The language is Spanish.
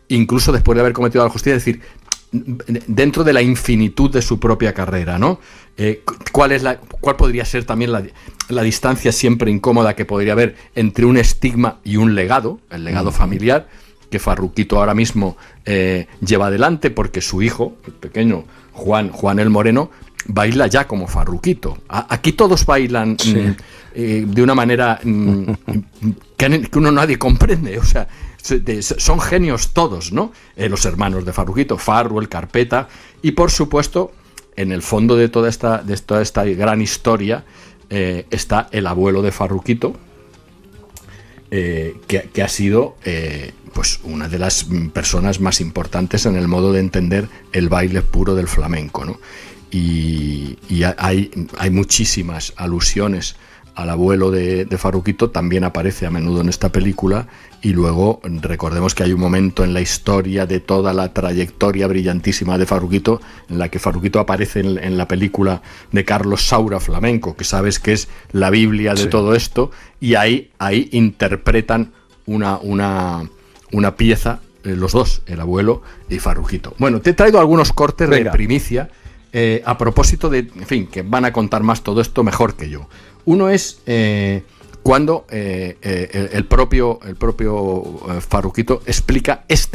incluso después de haber cometido la justicia, es decir, dentro de la infinitud de su propia carrera, ¿no? ¿Cuál podría ser también la distancia siempre incómoda que podría haber entre un estigma y un legado, el legado familiar, que Farruquito ahora mismo lleva adelante, porque su hijo, el pequeño Juan el Moreno, baila ya como Farruquito. Aquí todos bailan de una manera que uno nadie comprende, o sea, son genios todos, ¿no? Los hermanos de Farruquito, Farru, el Carpeta, y por supuesto, en el fondo de toda esta gran historia está el abuelo de Farruquito, que ha sido pues una de las personas más importantes en el modo de entender el baile puro del flamenco, ¿no? Y hay muchísimas alusiones al abuelo de Farruquito, también aparece a menudo en esta película, y luego recordemos que hay un momento en la historia de toda la trayectoria brillantísima de Farruquito, en la que Farruquito aparece en la película de Carlos Saura, Flamenco, que sabes que es la Biblia de todo esto, y ahí interpretan una pieza, los dos, el abuelo y Farruquito. Bueno, te he traído algunos cortes de primicia, a propósito de, en fin, que van a contar más todo esto mejor que yo. Uno es cuando el propio Farruquito explica esta